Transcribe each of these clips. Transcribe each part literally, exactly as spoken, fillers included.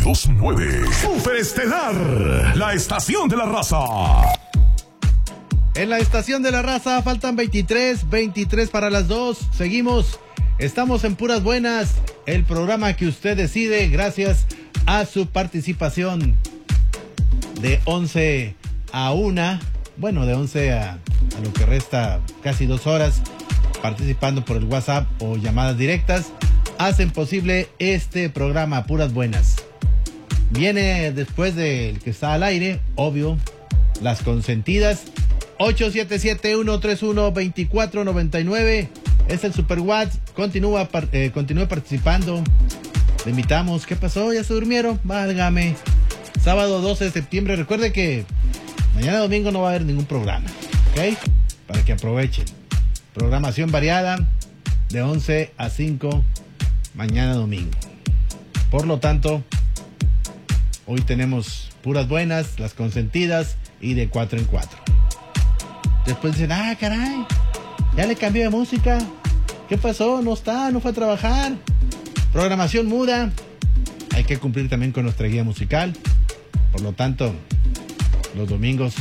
dos nueve. Superestelar, la estación de la raza. En la estación de la raza faltan veintitrés, veintitrés para las dos. Seguimos, estamos en Puras Buenas, el programa que usted decide gracias a su participación de once a una, bueno, de once a, a lo que resta casi dos horas, participando por el WhatsApp o llamadas directas, hacen posible este programa Puras Buenas. Viene después del que está al aire, obvio, las consentidas. Ocho siete siete, uno tres uno, dos cuatro nueve nueve es el Super WhatsApp. Continúa, eh, continúe participando. Le invitamos. ¿Qué pasó? ¿Ya se durmieron? Válgame. Sábado doce de septiembre. Recuerde que mañana domingo no va a haber ningún programa, ¿ok? Para que aprovechen. Programación variada de once a cinco mañana domingo. Por lo tanto, hoy tenemos Puras Buenas, las consentidas y de cuatro en cuatro. Después dicen, ah, caray, ya le cambié de música. ¿Qué pasó? No está, no fue a trabajar. Programación muda. Hay que cumplir también con nuestra guía musical. Por lo tanto, los domingos,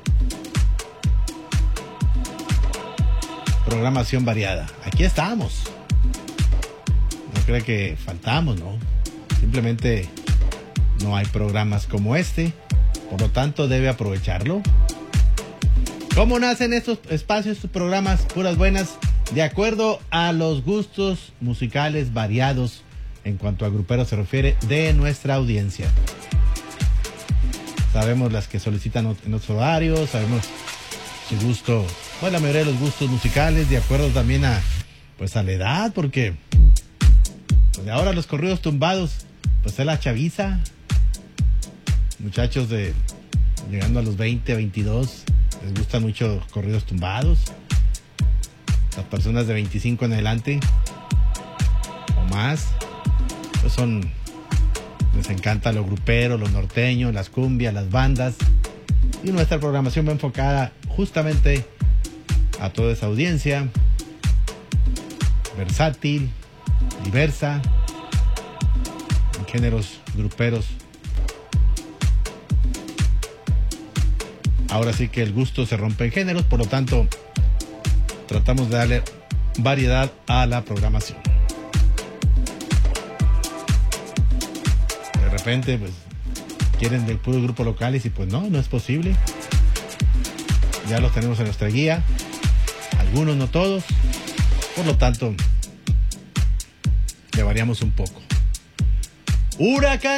programación variada. Aquí estamos. No creo que faltamos, ¿no? Simplemente no hay programas como este. Por lo tanto, debe aprovecharlo. ¿Cómo nacen estos espacios, estos programas Puras Buenas? De acuerdo a los gustos musicales variados en cuanto a gruperos se refiere de nuestra audiencia. Sabemos las que solicitan en otros horarios, sabemos su gusto, bueno, la mayoría de los gustos musicales, de acuerdo también a, pues a la edad, porque pues ahora los corridos tumbados, pues es la chaviza, muchachos de llegando a los veinte, veintidós, les gustan mucho los corridos tumbados. Las personas de veinticinco en adelante o más, pues son, les encanta lo grupero, lo norteño, las cumbias, las bandas. Y nuestra programación va enfocada justamente a toda esa audiencia versátil, diversa, en géneros gruperos. Ahora sí que el gusto se rompe en géneros, por lo tanto tratamos de darle variedad a la programación. De repente, pues, quieren del puro grupo locales y pues no, no es posible. Ya los tenemos en nuestra guía. Algunos, no todos. Por lo tanto, le variamos un poco. Huracán.